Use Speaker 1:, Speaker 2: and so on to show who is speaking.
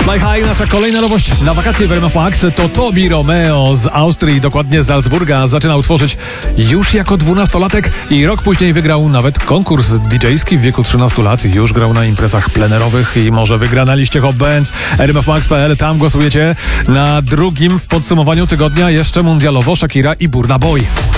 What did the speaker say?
Speaker 1: Fly High, nasza kolejna nowość na wakacje w RMF Max to Tobi Romeo z Austrii, dokładnie z Salzburga. Zaczynał tworzyć już jako 12-latek i rok później wygrał nawet konkurs DJ-ski w wieku 13 lat. Już grał na imprezach plenerowych i może wygra na liście Hot Bands. RMFmax.pl, tam głosujecie. Na drugim w podsumowaniu tygodnia jeszcze mundialowo Shakira i Burna Boy.